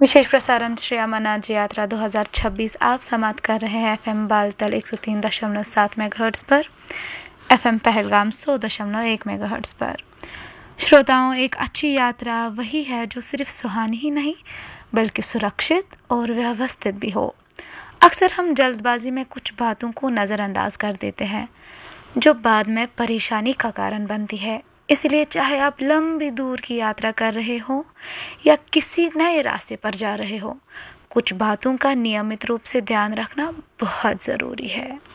विशेष प्रसारण श्री अमरनाथ जी यात्रा 2026 आप समाप्त कर रहे हैं एफएम बालतल 103.7 मेगाहर्ट्ज पर, एफएम पहलगाम 100.1 मेगाहर्ट्ज पर। श्रोताओं, एक अच्छी यात्रा वही है जो सिर्फ सुहानी ही नहीं बल्कि सुरक्षित और व्यवस्थित भी हो। अक्सर हम जल्दबाजी में कुछ बातों को नज़रअंदाज कर देते हैं जो बाद में परेशानी का कारण बनती है। इसलिए चाहे आप लंबी दूर की यात्रा कर रहे हो या किसी नए रास्ते पर जा रहे हो, कुछ बातों का नियमित रूप से ध्यान रखना बहुत ज़रूरी है।